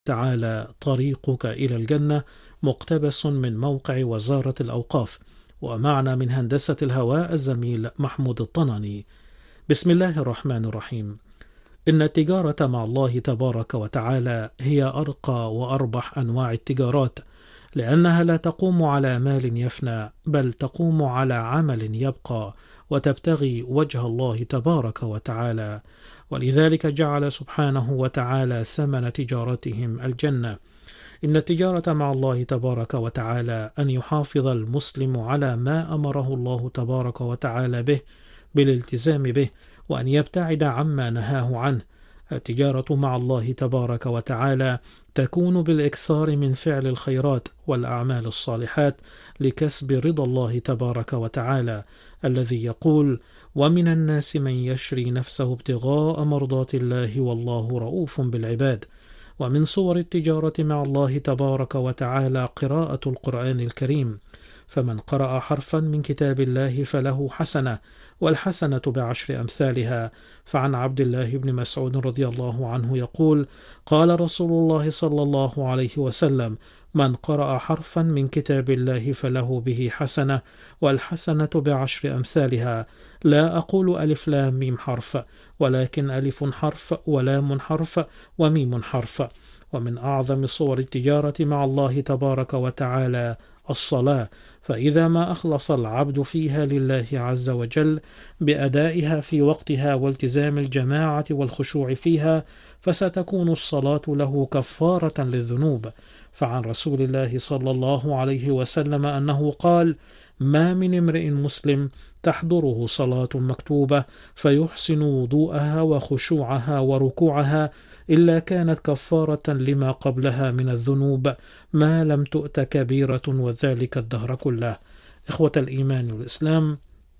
تعالى طريقك إلى الجنة مقتبس من موقع وزارة الأوقاف، ومعنا من هندسة الهواء الزميل محمود الطناني. بسم الله الرحمن الرحيم. إن التجارة مع الله تبارك وتعالى هي أرقى وأربح أنواع التجارات، لأنها لا تقوم على مال يفنى، بل تقوم على عمل يبقى وتبتغي وجه الله تبارك وتعالى. ولذلك جعل سبحانه وتعالى ثمن تجارتهم الجنة. إن التجارة مع الله تبارك وتعالى أن يحافظ المسلم على ما أمره الله تبارك وتعالى به بالالتزام به، وأن يبتعد عما نهاه عنه. التجارة مع الله تبارك وتعالى تكون بالإكثار من فعل الخيرات والأعمال الصالحات لكسب رضا الله تبارك وتعالى، الذي يقول: ومن الناس من يشري نفسه ابتغاء مرضات الله والله رؤوف بالعباد. ومن صور التجارة مع الله تبارك وتعالى قراءة القرآن الكريم، فمن قرأ حرفا من كتاب الله فله حسنة، والحسنة بعشر أمثالها. فعن عبد الله بن مسعود رضي الله عنه يقول: قال رسول الله صلى الله عليه وسلم: من قرأ حرفا من كتاب الله فله به حسنة، والحسنة بعشر أمثالها. لا أقول ألف لام ميم حرف، ولكن ألف حرف ولام حرف وميم حرف. ومن أعظم صور التجارة مع الله تبارك وتعالى الصلاة، فإذا ما أخلص العبد فيها لله عز وجل بأدائها في وقتها والتزام الجماعة والخشوع فيها، فستكون الصلاة له كفارة للذنوب. فعن رسول الله صلى الله عليه وسلم أنه قال: ما من امرئ مسلم تحضره صلاة مكتوبة فيحسن وضوءها وخشوعها وركوعها إلا كانت كفارة لما قبلها من الذنوب، ما لم تؤت كبيرة، وذلك الدهر كله. إخوة الإيمان والإسلام،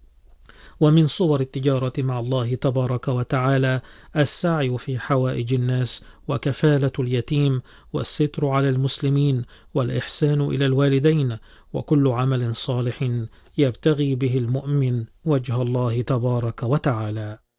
ومن صور التجارة مع الله تبارك وتعالى السعي في حوائج الناس، وكفالة اليتيم، والستر على المسلمين، والإحسان إلى الوالدين، وكل عمل صالح يبتغي به المؤمن وجه الله تبارك وتعالى.